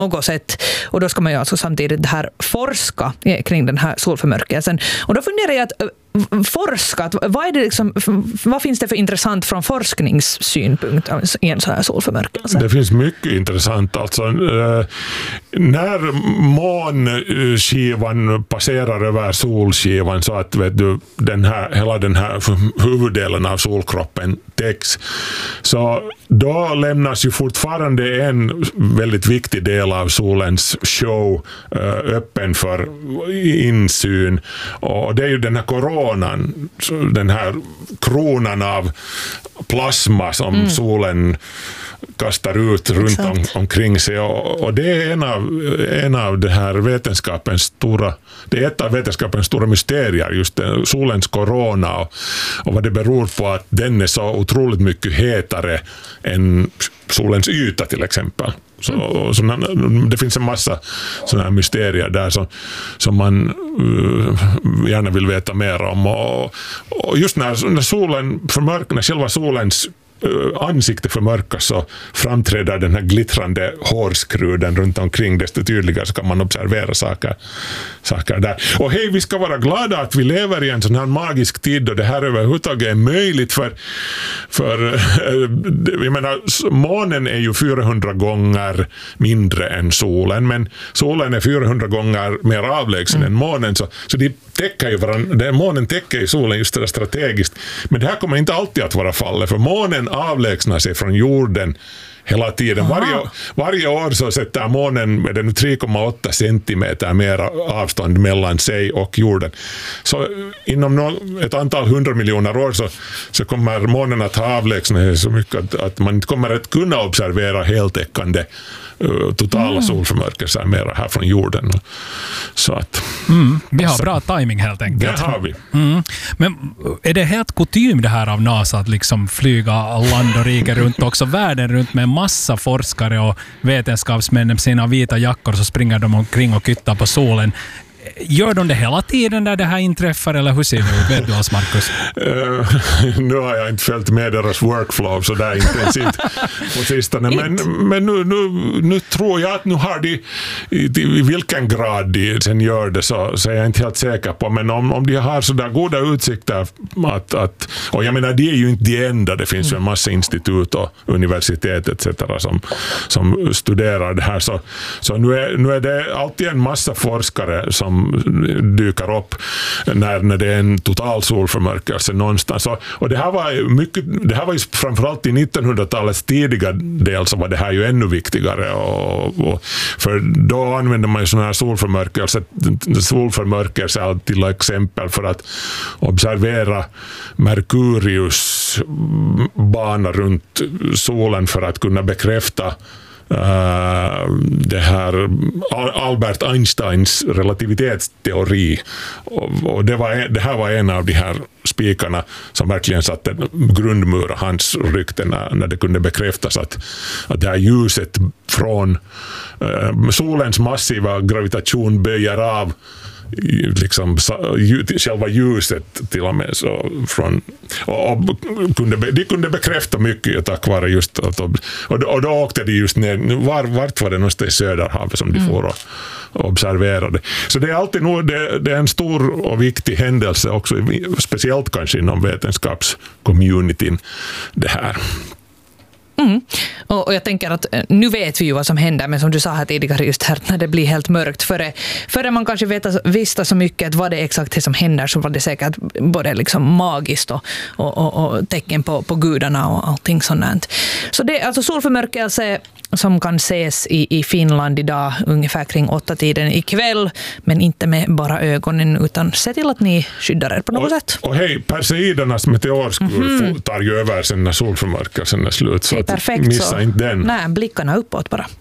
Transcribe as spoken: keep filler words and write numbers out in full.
något sätt. Och då ska man ju alltså samtidigt det här forska kring den här solförmörkelsen. Och då funderar jag att forska, vad, är det liksom, vad finns det för intressant från forskningssynpunkt i en sån här solförmörkelse? Det finns mycket intressant. Alltså, eh, när månskivan passerar över solskivan så att vet du, den här, hela den här huvuddelen av solkroppen täcks, så då lämnas ju fortfarande en väldigt viktig del av solens show eh, öppen för insyn, och det är ju den här koronan, den här kronan av plasma som mm. solen kastar ut runt om, omkring sig, och, och det är en av, en av det här vetenskapens stora, det är ett av vetenskapens stora mysterier, just det, solens korona, och, och vad det beror på att den är så otroligt mycket hetare än solens yta till exempel. Så, så, det finns en massa sådana här mysterier där som, som man uh, gärna vill veta mer om, och, och just när, när solen förmörkar, när själva solens ansikte förmörkas, så framträder den här glittrande hårskruden runt omkring, desto tydligare så kan man observera saker, saker där. Och hej, vi ska vara glada att vi lever i en sån här magisk tid då det här överhuvudtaget är möjligt, för, för jag menar, månen är ju fyrahundra gånger mindre än solen, men solen är fyrahundra gånger mer avlägsen mm. än månen, så, så de täcker ju varandra, månen täcker ju solen just det strategiskt, men det här kommer inte alltid att vara fallet, för månen avlägsnar sig från jorden hela tiden. Varje, varje år så sätter månen med den tre komma åtta centimeter mer avstånd mellan sig och jorden. Så inom no, ett antal hundra miljoner år så, så kommer månen att ha avlägsnat sig så mycket att, att man inte kommer att kunna observera heltäckande uh, totala mm. solförmörkelser mer här från jorden. Så att, mm, vi har bra timing helt enkelt. Det har vi. Mm. Men är det helt kutym det här av NASA att liksom flyga land och rike runt, också världen runt, med massa forskare och vetenskapsmän med sina vita jackor, så springer de omkring och kyttar på solen? Gör de det hela tiden när det här inträffar, eller hur ser det ut? Vet du oss, Markus? Uh, nu har jag inte följt med deras workflow så där intensivt på sistone, men, men nu, nu, nu tror jag att nu har de i, i vilken grad de sen gör det, så, så är jag inte helt säker på, men om, om de har så där goda utsikter att, att, och jag menar, det är ju inte de enda, det finns ju en massa institut och universitet et cetera som, som studerar det här, så, så nu, är, nu är det alltid en massa forskare som dyker upp när, när det är en total solförmörkelse någonstans. Och, och det här var mycket, det här var ju framförallt i nittonhundratalets tidiga del, så var det här ju ännu viktigare, och, och för då använde man ju sådana här solförmörkelse, solförmörkelse till exempel för att observera Merkurius bana runt solen för att kunna bekräfta Uh, det här Albert Einsteins relativitetsteori, och, och det, var, det här var en av de här spikarna som verkligen satte grundmur hans rykte när, när det kunde bekräftas att, att det här ljuset från uh, solens massiva gravitation böjer av liksom själva ljuset till och med, så från, och, och kunde, de kunde bekräfta mycket tack vare just att, och, och då åkte de just ner, var, vart var det någonstans i Söderhavet som de mm. får och, och observerade. Så det är alltid nog, det, det är en stor och viktig händelse också, speciellt kanske inom vetenskapscommunityn det här. Mm. Och, och jag tänker att nu vet vi ju vad som händer, men som du sa här tidigare, just här när det blir helt mörkt, före, före man kanske vet, visste så mycket att vad det är exakt det som händer, så var det säkert både liksom magiskt och, och, och, och tecken på, på gudarna och allting sånt. Så det är alltså solförmörkelse som kan ses i, i Finland idag ungefär kring åtta tiden ikväll, men inte med bara ögonen, utan se till att ni skyddar er på något och, sätt. Och hej, Perseidernas meteorskur mm-hmm. tar ju över sen när solförmörkelsen är slut, så att perfekt, missa så. inte den. Nej, blickarna uppåt bara.